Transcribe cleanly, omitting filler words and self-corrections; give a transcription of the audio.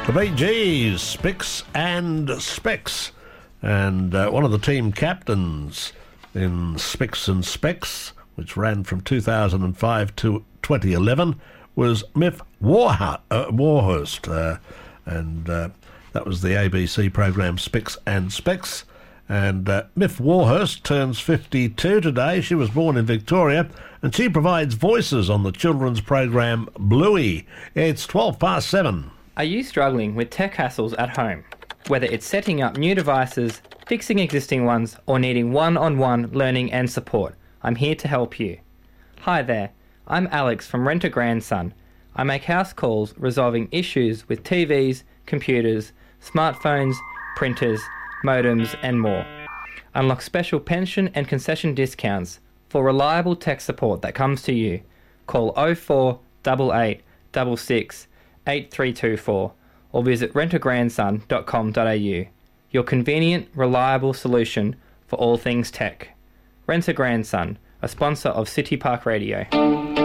The Bee Gees, Spicks and Specks. And one of the team captains in Spicks and Specks, which ran from 2005 to 2011, was Miff Warhurst. And that was the ABC program Spicks and Specks. And Miff Warhurst turns 52 today. She was born in Victoria, and she provides voices on the children's program Bluey. It's 7:12. Are you struggling with tech hassles at home? Whether it's setting up new devices, fixing existing ones, or needing one-on-one learning and support, I'm here to help you. Hi there, I'm Alex from Rent a Grandson. I make house calls resolving issues with TVs, computers, smartphones, printers, modems and more. Unlock special pension and concession discounts for reliable tech support that comes to you. Call 0488 66 8324 or visit rentagrandson.com.au. Your convenient, reliable solution for all things tech. Rent a Grandson, a sponsor of City Park Radio.